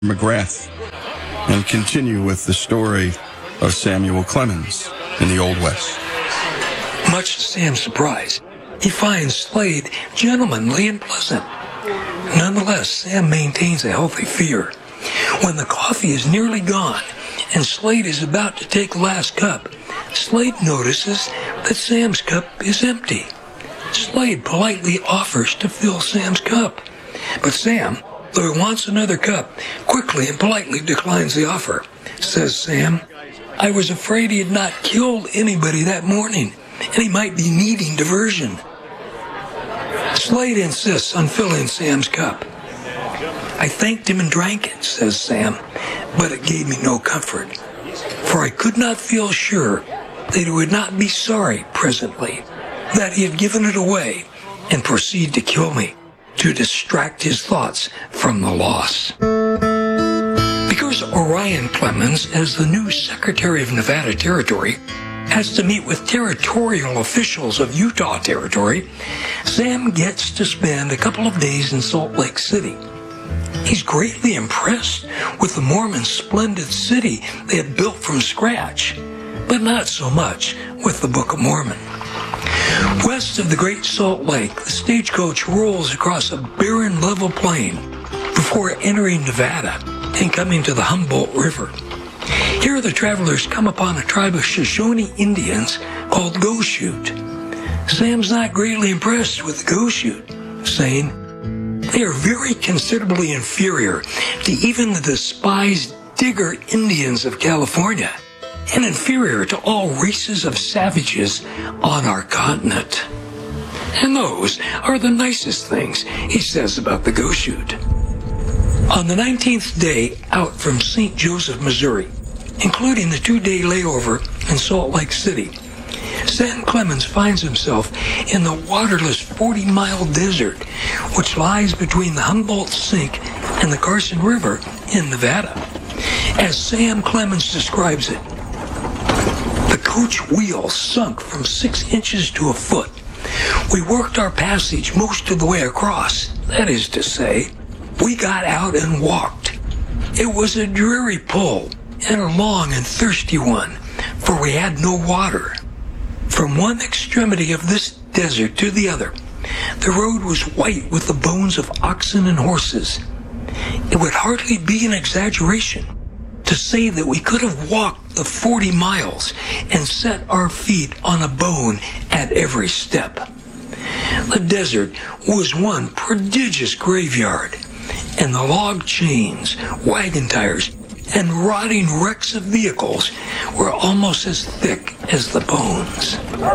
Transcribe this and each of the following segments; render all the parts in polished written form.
McGrath and continue with the story of Samuel Clemens in the Old West. Much to Sam's surprise, he finds Slade gentlemanly and pleasant. Nonetheless, Sam maintains a healthy fear. When the coffee is nearly gone and Slade is about to take the last cup, Slade notices that Sam's cup is empty. Slade politely offers to fill Sam's cup, but Sam, though he wants another cup, quickly and politely declines the offer. Says Sam, "I was afraid he had not killed anybody that morning, and he might be needing diversion." Slade insists on filling Sam's cup. "I thanked him and drank it," says Sam, "but it gave me no comfort, for I could not feel sure that he would not be sorry presently that he had given it away and proceed to kill me, to distract his thoughts from the loss." Because Orion Clemens, as the new Secretary of Nevada Territory, has to meet with territorial officials of Utah Territory, Sam gets to spend a couple of days in Salt Lake City. He's greatly impressed with the Mormons' splendid city they had built from scratch, but not so much with the Book of Mormon. West of the Great Salt Lake, the stagecoach rolls across a barren level plain before entering Nevada and coming to the Humboldt River. Here the travelers come upon a tribe of Shoshone Indians called Goshute. Sam's not greatly impressed with the Goshute, saying, "They are very considerably inferior to even the despised Digger Indians of California, and inferior to all races of savages on our continent." And those are the nicest things he says about the Goshute. On the 19th day out from St. Joseph, Missouri, including the 2-day layover in Salt Lake City, Sam Clemens finds himself in the waterless 40-mile desert, which lies between the Humboldt Sink and the Carson River in Nevada. As Sam Clemens describes it, "The coach wheel sunk from 6 inches to a foot. We worked our passage most of the way across. That is to say, we got out and walked. It was a dreary pull and a long and thirsty one, for we had no water. From one extremity of this desert to the other, the road was white with the bones of oxen and horses. It would hardly be an exaggeration to say that we could have walked the 40 miles and set our feet on a bone at every step. The desert was one prodigious graveyard, and the log chains, wagon tires, and rotting wrecks of vehicles were almost as thick as the bones."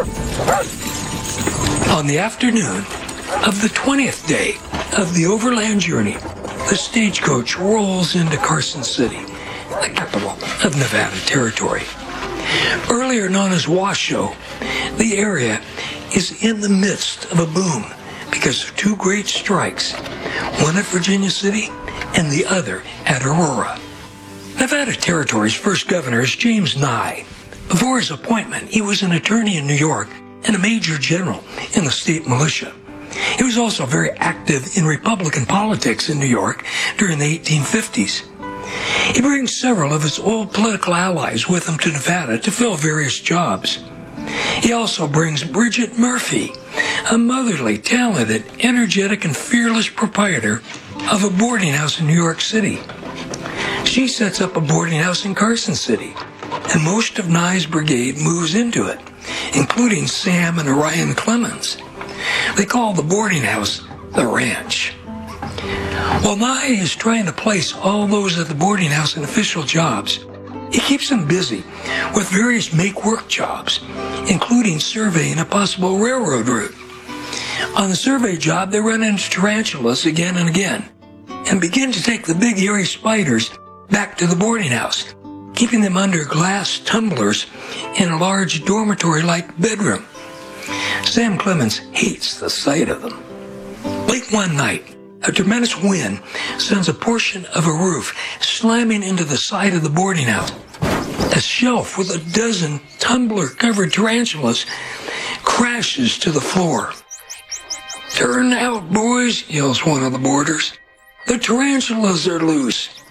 On the afternoon of the 20th day of the overland journey, the stagecoach rolls into Carson City, the capital of Nevada Territory. Earlier known as Washoe, the area is in the midst of a boom because of 2 great strikes, one at Virginia City and the other at Aurora. Nevada Territory's first governor is James Nye. Before his appointment, he was an attorney in New York and a major general in the state militia. He was also very active in Republican politics in New York during the 1850s. He brings several of his old political allies with him to Nevada to fill various jobs. He also brings Bridget Murphy, a motherly, talented, energetic, and fearless proprietor of a boarding house in New York City. She sets up a boarding house in Carson City, and most of Nye's brigade moves into it, including Sam and Orion Clemens. They call the boarding house the Ranch. While Nye is trying to place all those at the boarding house in official jobs, he keeps them busy with various make-work jobs, including surveying a possible railroad route. On the survey job, they run into tarantulas again and again, and begin to take the big hairy spiders back to the boarding house, keeping them under glass tumblers in a large dormitory-like bedroom. Sam Clemens hates the sight of them. Late one night, a tremendous wind sends a portion of a roof slamming into the side of the boarding house. A shelf with a dozen tumbler-covered tarantulas crashes to the floor. "Turn out, boys," yells one of the boarders. "The tarantulas are loose."